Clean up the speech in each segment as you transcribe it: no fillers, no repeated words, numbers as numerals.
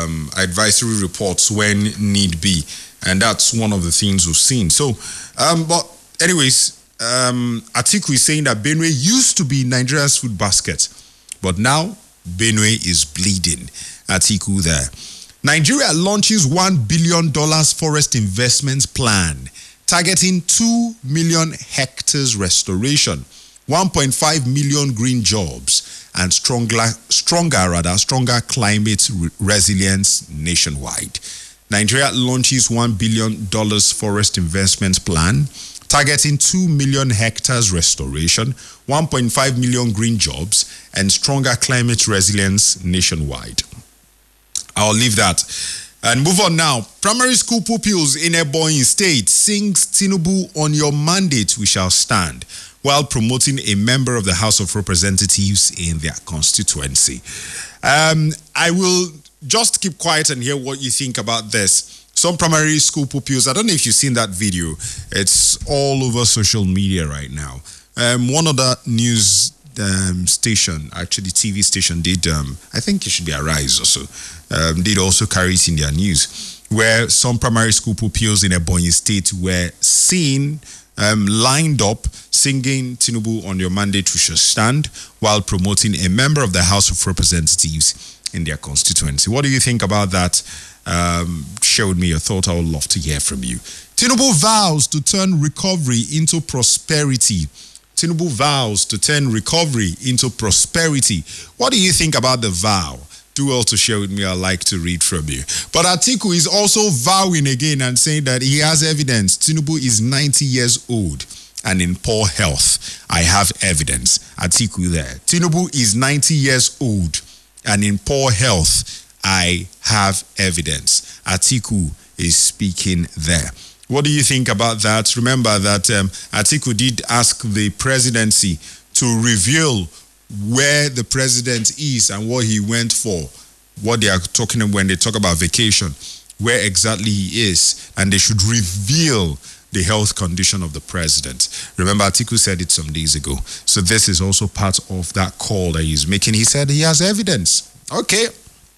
advisory reports when need be. And that's one of the things we've seen. So, but anyways, Atiku is saying that Benue used to be Nigeria's food basket, but now Benue is bleeding. Atiku there. Nigeria launches $1 billion forest investment plan, targeting 2 million hectares restoration, 1.5 million green jobs, and stronger climate resilience nationwide. Nigeria launches $1 billion forest investment plan, targeting 2 million hectares restoration, 1.5 million green jobs, and stronger climate resilience nationwide. I'll leave that. And move on now. Primary school pupils in Ebonyi State sings Tinubu on your mandate we shall stand, while promoting a member of the House of Representatives in their constituency. I will just keep quiet and hear what you think about this. Some primary school pupils, I don't know if you've seen that video. It's all over social media right now. One other news station, actually TV station, did, I think it should be Arise also, did also carry it in their news, where some primary school pupils in Ebonyi State were seen lined up singing Tinubu on your mandate we shall stand, while promoting a member of the House of Representatives in their constituency. What do you think about that? Share with me your thought. I would love to hear from you. Tinubu vows to turn recovery into prosperity. Tinubu vows to turn recovery into prosperity. What do you think about the vow? Do well to share with me. I'd like to read from you. But Atiku is also vowing again and saying that he has evidence. Tinubu is 90 years old and in poor health. I have evidence. Atiku there. Tinubu is 90 years old and in poor health. I have evidence. Atiku is speaking there. What do you think about that? Remember that Atiku did ask the presidency to reveal where the president is and what he went for, what they are talking about when they talk about vacation, where exactly he is, and they should reveal the health condition of the president. Remember, Atiku said it some days ago. So this is also part of that call that he's making. He said he has evidence. Okay.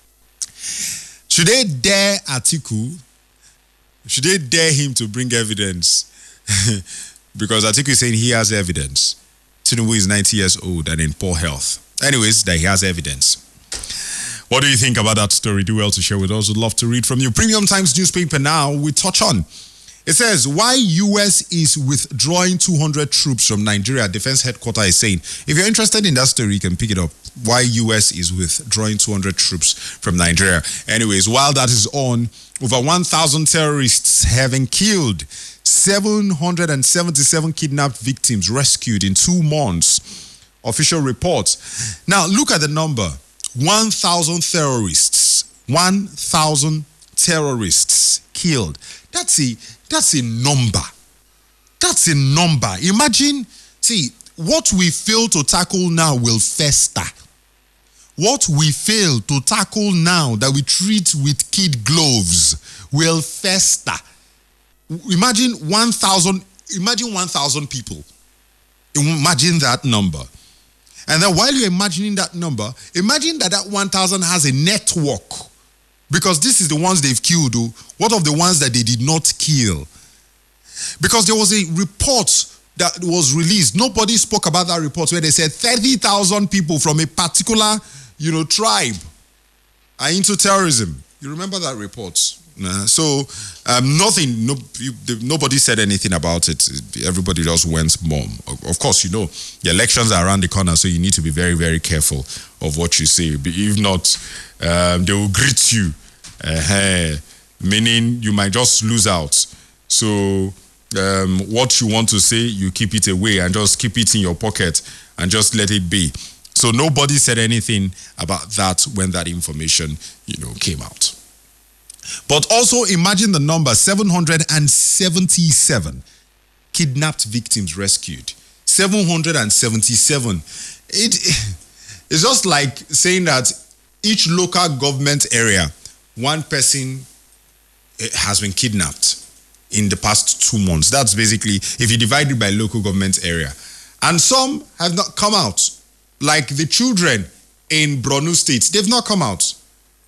Should they dare Atiku? Should they dare him to bring evidence? Because Atiku is saying he has evidence. Tinubu is 90 years old and in poor health. Anyways, that he has evidence. What do you think about that story? Do well to share with us. We'd love to read from you. Premium Times newspaper now, we touch on. It says, why US is withdrawing 200 troops from Nigeria, Defense Headquarters is saying. If you're interested in that story, you can pick it up. Why US is withdrawing 200 troops from Nigeria. Anyways, while that is on, over 1,000 terrorists have been killed. 777 kidnapped victims rescued in 2 months. Official reports. Now, look at the number. 1,000 terrorists. 1,000 terrorists killed. That's a number. That's a number. Imagine, see, what we fail to tackle now will fester. What we fail to tackle now that we treat with kid gloves will fester. Imagine 1,000 people. Imagine that number. And then while you're imagining that number, imagine that 1,000 has a network. Because this is the ones they've killed. What of the ones that they did not kill? Because there was a report that was released. Nobody spoke about that report where they said 30,000 people from a particular, tribe are into terrorism. You remember that report? So nobody said anything about it. Everybody just went mum. Of course, the elections are around the corner, so you need to be very, very careful of what you say. If not, they will greet you, meaning you might just lose out. So what you want to say, you keep it away and just keep it in your pocket and just let it be. So nobody said anything about that when that information, came out. But also imagine the number, 777 kidnapped victims rescued. 777. It's just like saying that each local government area, one person has been kidnapped in the past 2 months. That's basically, if you divide it by local government area. And some have not come out. Like the children in Borno State, they've not come out.